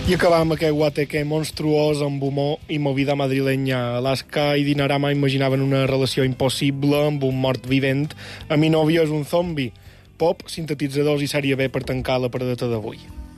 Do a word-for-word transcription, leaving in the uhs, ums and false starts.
I acabam aquest guateque monstruós amb humor i movida madrilenya. Alaska i Dinarama imaginaven una relació impossible amb un mort vivent. A mi nòvio és un zombi. Pop, sintetitzadors i sèrie B per tancar la predeta d'avui.